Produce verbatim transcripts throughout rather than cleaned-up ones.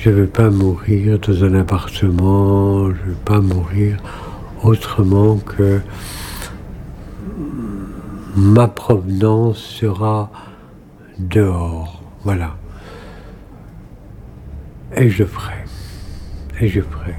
Je ne veux pas mourir dans un appartement, je ne veux pas mourir autrement que ma provenance sera dehors. Voilà. Et je ferai. Et je ferai.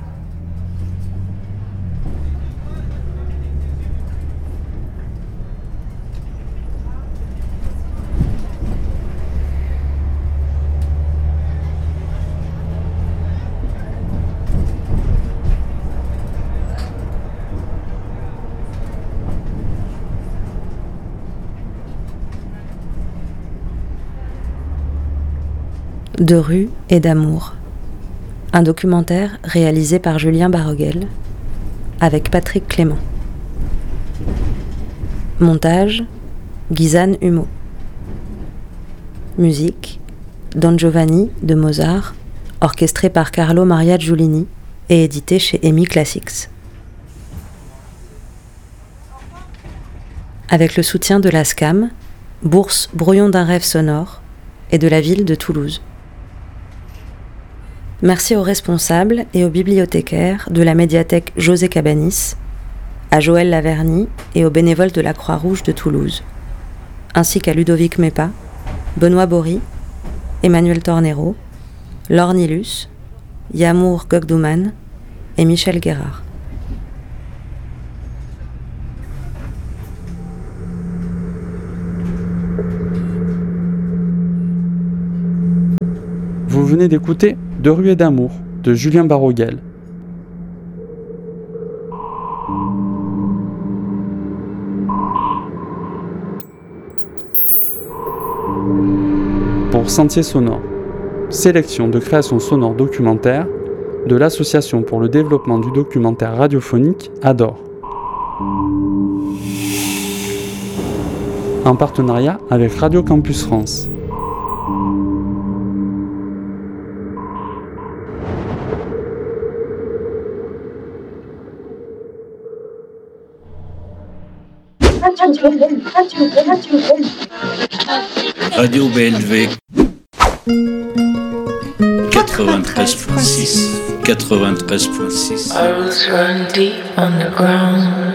De rue et d'amour. Un documentaire réalisé par Julien Baroguel avec Patrick Clément. Montage, Ghislaine Humeau. Musique, Don Giovanni de Mozart, orchestré par Carlo Maria Giulini et édité chez E M I Classics. Avec le soutien de la SCAM, bourse Brouillon d'un rêve sonore, et de la ville de Toulouse. Merci aux responsables et aux bibliothécaires de la médiathèque José Cabanis, à Joël Laverny et aux bénévoles de la Croix-Rouge de Toulouse, ainsi qu'à Ludovic Mépa, Benoît Bory, Emmanuel Tornero, Laure Nilus, Yamour Gogdouman et Michel Guérard. Vous venez d'écouter De rue et d'amour de Julien Baroguel. Pour Sentier sonore, sélection de création sonore documentaire de l'Association pour le développement du documentaire radiophonique A D O R. En partenariat avec Radio Campus France. Radio B L V quatre-vingt-treize point six quatre-vingt-treize point six. I was run deep underground.